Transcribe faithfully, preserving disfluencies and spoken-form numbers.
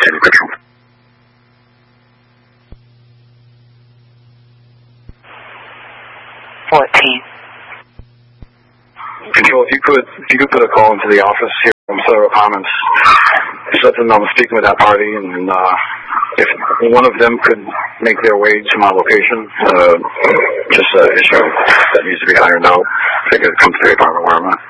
City Patrol. fourteen. Control, if you could, if you could put a call into the office here from Federal Commons, just let them know I'm speaking with that party, and uh, if one of them could make their way to my location, uh, just an issue that needs to be ironed out, if they could come to the apartment where I'm at.